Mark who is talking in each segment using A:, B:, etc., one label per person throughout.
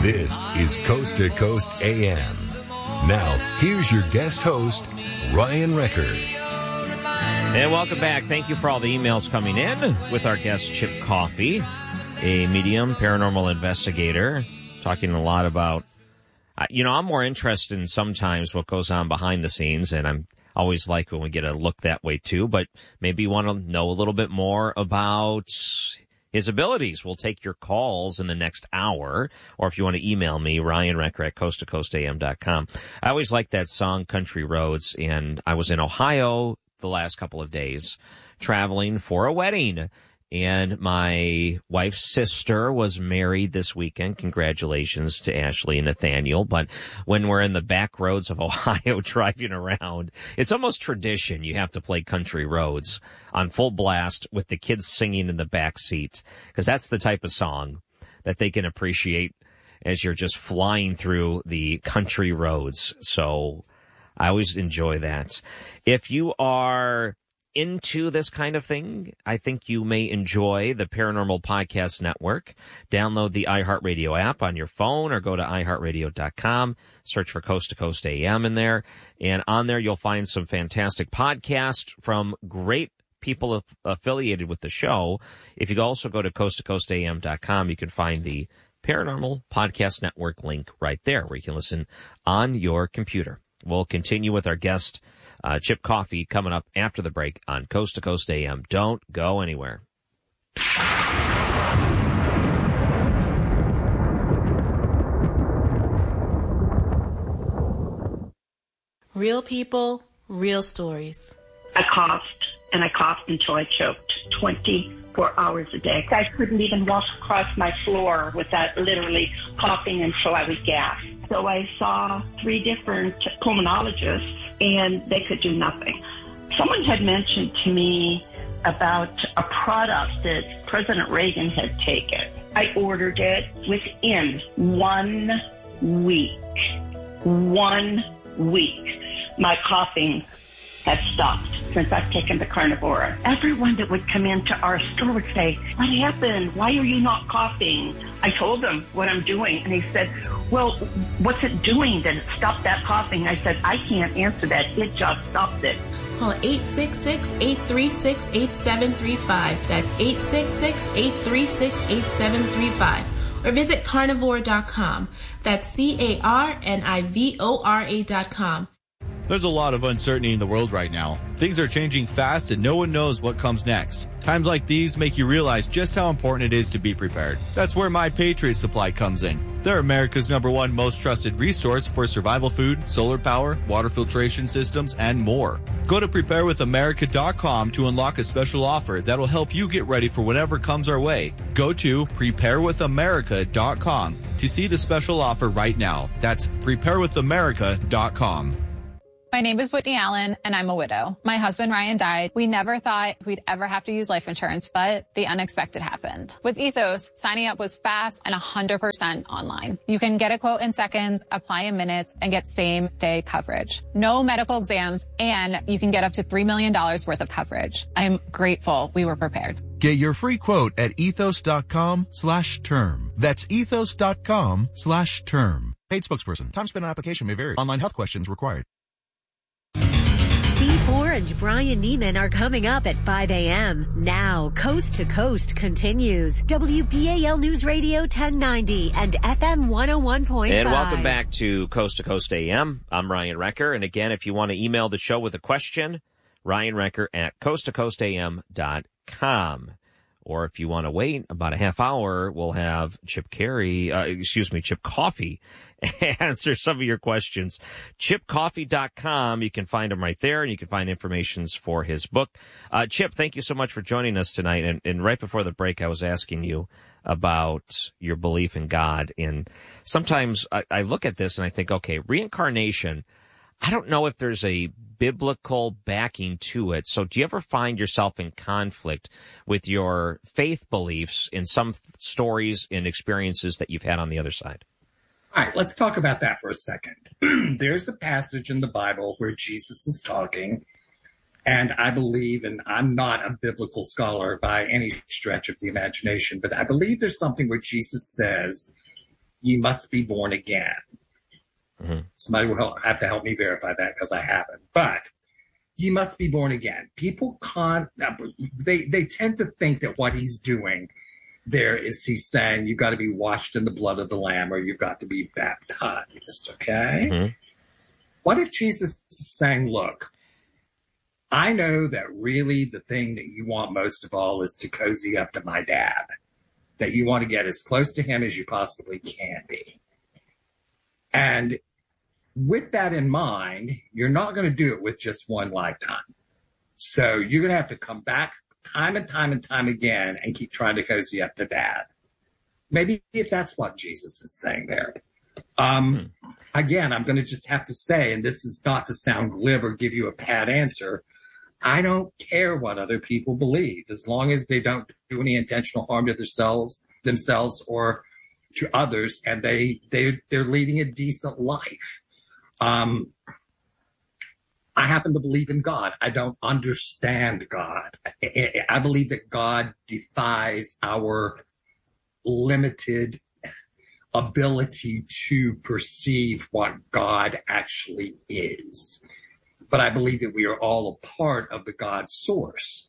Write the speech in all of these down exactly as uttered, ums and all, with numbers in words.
A: This is Coast to Coast A M. Now, here's your guest host, Ryan Wrecker.
B: And welcome back. Thank you for all the emails coming in with our guest, Chip Coffey, a medium paranormal investigator, talking a lot about, uh, you know, I'm more interested in sometimes what goes on behind the scenes, and I'm always like when we get a look that way too, but maybe you want to know a little bit more about his abilities. We'll take your calls in the next hour, or if you want to email me, Ryan Wrecker at coast to coast a m dot com. I always like that song, Country Roads, and I was in Ohio the last couple of days traveling for a wedding, and my wife's sister was married this weekend. Congratulations to Ashley and Nathaniel. But when we're in the back roads of Ohio driving around, it's almost tradition. You have to play Country Roads on full blast with the kids singing in the back seat, because that's the type of song that they can appreciate as you're just flying through the country roads. So I always enjoy that. If you are into this kind of thing, I think you may enjoy the Paranormal Podcast Network. Download the iHeartRadio app on your phone or go to i heart radio dot com. Search for Coast to Coast A M in there. And on there, you'll find some fantastic podcasts from great people aff- affiliated with the show. If you also go to coast to coast a m dot com, you can find the Paranormal Podcast Network link right there where you can listen on your computer. We'll continue with our guest, Uh, Chip Coffey, coming up after the break on Coast to Coast A M. Don't go anywhere.
C: Real people, real stories.
D: I coughed, and I coughed until I choked twenty-four hours a day. I couldn't even walk across my floor without literally coughing until I would gasp. So I saw three different pulmonologists, and they could do nothing. Someone had mentioned to me about a product that President Reagan had taken. I ordered it within one week. One week. My coughing has stopped since I've taken the Carnivora. Everyone that would come into our store would say, "What happened? Why are you not coughing?" I told them what I'm doing, and he said, "Well, what's it doing that it stopped that coughing?" I said, "I can't answer that. It just stopped it."
C: Call eight six six, eight three six, eight seven three five. That's eight six six, eight three six, eight seven three five. Or visit carnivore dot com. That's C A R N I V O R A dot com.
E: There's a lot of uncertainty in the world right now. Things are changing fast and no one knows what comes next. Times like these make you realize just how important it is to be prepared. That's where My Patriot Supply comes in. They're America's number one most trusted resource for survival food, solar power, water filtration systems, and more. Go to prepare with america dot com to unlock a special offer that'll help you get ready for whatever comes our way. Go to prepare with america dot com to see the special offer right now. That's prepare with america dot com.
F: My name is Whitney Allen, and I'm a widow. My husband, Ryan, died. We never thought we'd ever have to use life insurance, but the unexpected happened. With Ethos, signing up was fast and one hundred percent online. You can get a quote in seconds, apply in minutes, and get same-day coverage. No medical exams, and you can get up to three million dollars worth of coverage. I'm grateful we were prepared.
G: Get your free quote at ethos dot com slash term. That's ethos dot com slash term. Paid spokesperson. Time spent on application may vary. Online health questions required.
H: C four and Brian Neiman are coming up at five a.m. Now, Coast to Coast continues. W B A L News Radio ten ninety and F M one oh one point five.
B: And welcome back to Coast to Coast A M. I'm Ryan Wrecker. And again, if you want to email the show with a question, Ryan Wrecker at coast to coast a m dot com. Or if you want to wait about a half hour, we'll have Chip Carey, uh, excuse me, Chip Coffey answer some of your questions. chip coffey dot com. You can find him right there, and you can find information for his book. Uh, Chip, thank you so much for joining us tonight. And, and right before the break, I was asking you about your belief in God. And sometimes I, I look at this and I think, okay, reincarnation, I don't know if there's a biblical backing to it. So do you ever find yourself in conflict with your faith beliefs in some stories and experiences that you've had on the other side?
I: All right, let's talk about that for a second. There's a passage in the Bible where Jesus is talking, and I believe, and I'm not a biblical scholar by any stretch of the imagination, but I believe there's something where Jesus says ye must be born again.
B: Mm-hmm.
I: Somebody will help, have to help me verify that because I haven't. But ye must be born again. People can't, they, they tend to think that what he's doing there is he's saying you've got to be washed in the blood of the Lamb or you've got to be baptized, okay?
B: Mm-hmm.
I: What if Jesus is saying, look, I know that really the thing that you want most of all is to cozy up to my dad, that you want to get as close to him as you possibly can be. And with that in mind, you're not going to do it with just one lifetime. So you're going to have to come back time and time and time again and keep trying to cozy up to dad. Maybe if that's what Jesus is saying there. Um, hmm. Again, I'm going to just have to say, and this is not to sound glib or give you a pat answer, I don't care what other people believe, as long as they don't do any intentional harm to themselves, themselves or to others, and they, they, they're leading a decent life. Um, I happen to believe in God. I don't understand God. I, I believe that God defies our limited ability to perceive what God actually is. But I believe that we are all a part of the God source.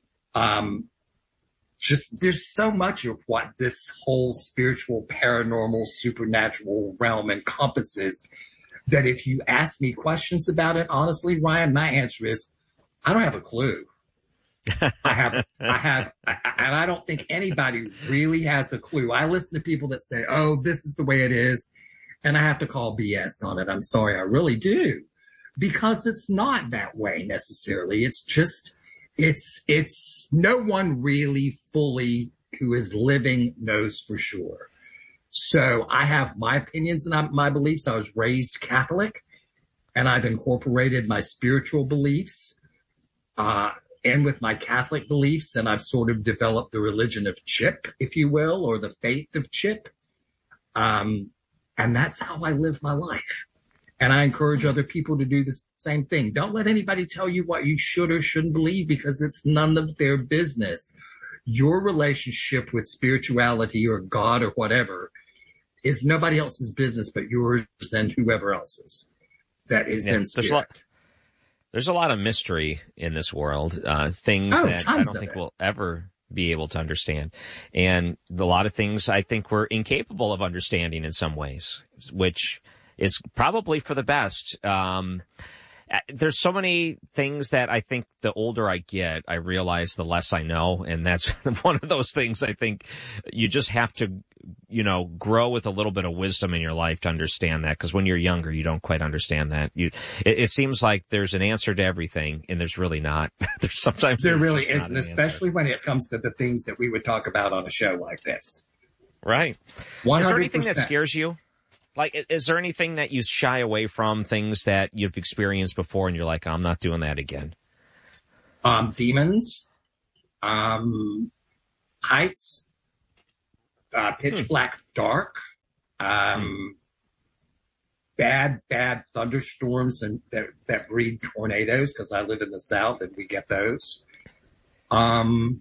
I: Um, just there's so much of what this whole spiritual, paranormal, supernatural realm encompasses that if you ask me questions about it, honestly, Ryan, my answer is, I don't have a clue. I have, I have, I, and I don't think anybody really has a clue. I listen to people that say, oh, this is the way it is. And I have to call B S on it. I'm sorry. I really do. Because it's not that way necessarily. It's just, it's, it's no one really fully who is living knows for sure. So I have my opinions and my beliefs. I was raised Catholic and I've incorporated my spiritual beliefs, uh, and with my Catholic beliefs, and I've sort of developed the religion of Chip, if you will, or the faith of Chip. Um, and that's how I live my life. And I encourage other people to do the same thing. Don't let anybody tell you what you should or shouldn't believe because it's none of their business. Your relationship with spirituality or God or whatever is nobody else's business but yours and whoever else's that is
B: yeah,
I: in spirit.
B: There's a, lot, there's a lot of mystery in this world, uh, things
I: oh,
B: that I don't think
I: it.
B: we'll ever be able to understand. And a lot of things I think we're incapable of understanding in some ways, which is probably for the best. Um, there's so many things that I think the older I get, I realize the less I know. And that's one of those things I think you just have to, you know, grow with a little bit of wisdom in your life to understand that. Because when you're younger, you don't quite understand that. You, it, it seems like there's an answer to everything, and there's really not. there's sometimes
I: there
B: there's
I: really
B: just
I: isn't, especially when it comes to the things that we would talk about on a show like this.
B: Right.
I: one hundred percent.
B: Is there anything that scares you? Like, is there anything that you shy away from, things that you've experienced before and you're like, I'm not doing that again?
I: Um, demons, um, heights, uh, pitch hmm. black dark, um, hmm. bad, bad thunderstorms and that, that breed tornadoes because I live in the South and we get those. Um,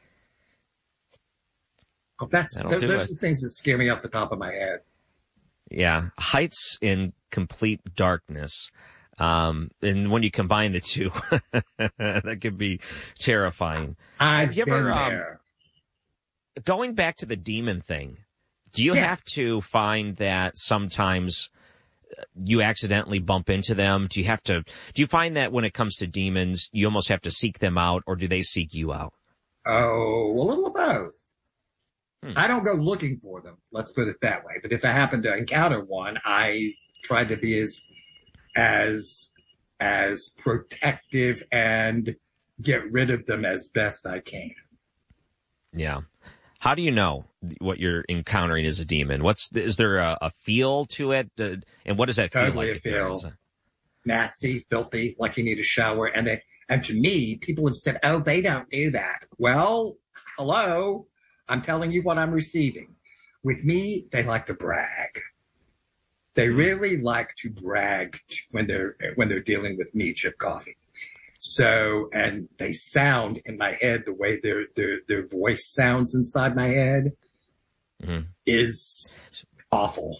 I: oh, that's, those, those are things that scare me off the top of my head.
B: Yeah, heights in complete darkness. Um, and when you combine the two, that could be terrifying.
I: I've
B: Have you
I: been
B: ever,
I: there.
B: Um, going back to the demon thing, do you
I: yeah.
B: have to find that sometimes you accidentally bump into them? Do you have to, do you find that when it comes to demons, you almost have to seek them out, or do they seek you out?
I: Oh, a little of both.
B: Hmm.
I: I don't go looking for them. Let's put it that way. But if I happen to encounter one, I try to be as, as, as protective and get rid of them as best I can.
B: Yeah. How do you know what you're encountering is a demon? What's, is there a, a feel to it? Uh, and what does that feel
I: totally
B: like?
I: A feel a... nasty, filthy, like you need a shower. And they, and to me, people have said, oh, they don't do that. Well, hello. I'm telling you what I'm receiving. With me, they like to brag. They really like to brag when they're when they're dealing with me, Chip Coffee. So, and they sound in my head the way their their their voice sounds inside my head mm-hmm. is awful.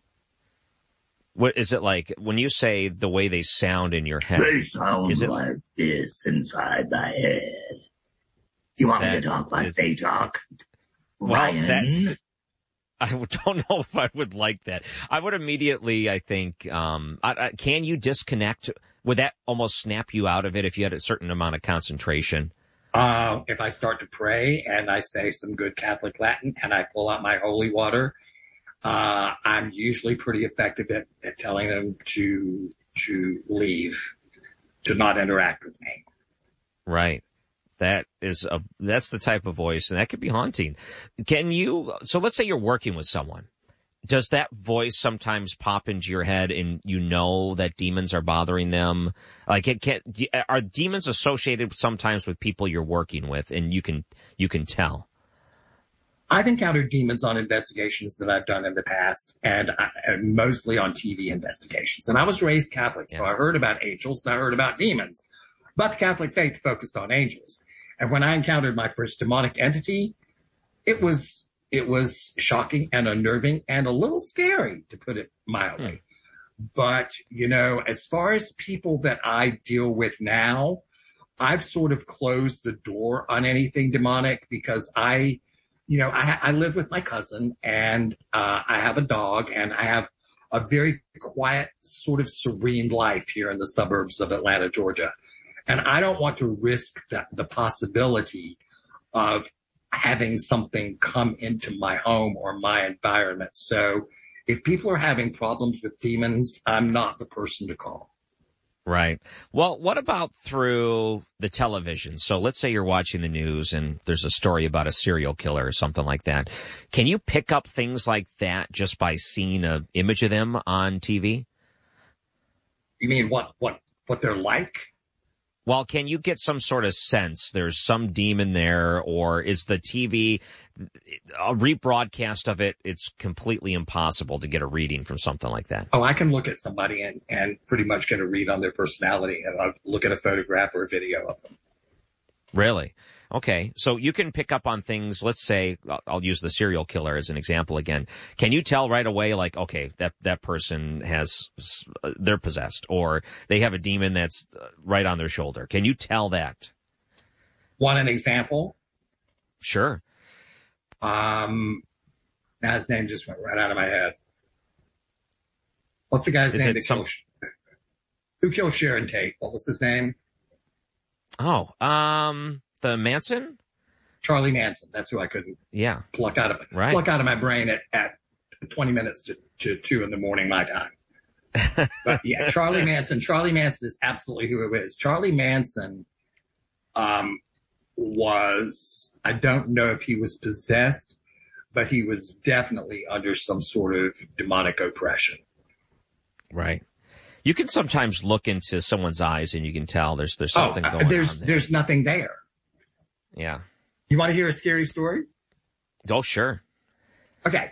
B: What is it like when you say the way they sound in your head?
J: They sound
B: is it,
J: like this inside my head. You want me to talk like is, they talk?
B: Well,
J: Ryan?
B: that's... I don't know if I would like that. I would immediately, I think, um, I, I, can you disconnect? Would that almost snap you out of it if you had a certain amount of concentration?
I: Uh, if I start to pray and I say some good Catholic Latin and I pull out my holy water, uh, I'm usually pretty effective at, at telling them to to leave, to not interact with me.
B: Right. That is a, that's the type of voice, and that could be haunting. Can you, so let's say you're working with someone. Does that voice sometimes pop into your head and you know that demons are bothering them? Like, it can't, are demons associated sometimes with people you're working with, and you can, you can tell?
I: I've encountered demons on investigations that I've done in the past, and I, mostly on T V investigations. And I was raised Catholic, yeah. so I heard about angels and I heard about demons. But the Catholic faith focused on angels. And when I encountered my first demonic entity, it was it was shocking and unnerving and a little scary, to put it mildly. Hmm. But, you know, as far as people that I deal with now, I've sort of closed the door on anything demonic because I, you know, I, I live with my cousin and uh, I have a dog and I have a very quiet, sort of serene life here in the suburbs of Atlanta, Georgia. And I don't want to risk that, the possibility of having something come into my home or my environment. So if people are having problems with demons, I'm not the person to call.
B: Right. Well, what about through the television? So let's say you're watching the news and there's a story about a serial killer or something like that. Can you pick up things like that just by seeing an image of them on T V?
I: You mean what, what, what they're like?
B: Well, can you get some sort of sense there's some demon there, or is the T V, a rebroadcast of it, it's completely impossible to get a reading from something like that?
I: Oh, I can look at somebody and, and pretty much get a read on their personality, and I'll look at a photograph or a video of them.
B: Really? Okay. So you can pick up on things, let's say, I'll use the serial killer as an example again. Can you tell right away, like, okay, that, that person has, they're possessed, or they have a demon that's right on their shoulder? Can you tell that?
I: Want an example?
B: Sure.
I: Um, now his name just went right out of my head. What's the guy's
B: Is
I: name that
B: some...
I: killed, who killed Sharon Tate? What was his name?
B: Oh, um, the Manson?
I: Charlie Manson. That's who I couldn't
B: yeah.
I: pluck out of
B: right.
I: pluck out of my brain at, at twenty minutes to, to two in the morning, my time. But yeah, Charlie Manson. Charlie Manson is absolutely who it is. Charlie Manson um, was, I don't know if he was possessed, but he was definitely under some sort of demonic oppression.
B: Right. You can sometimes look into someone's eyes and you can tell there's there's something
I: oh,
B: going
I: uh, there's,
B: on there.
I: There's nothing there.
B: Yeah.
I: You want to hear a scary story?
B: Oh, sure.
I: Okay.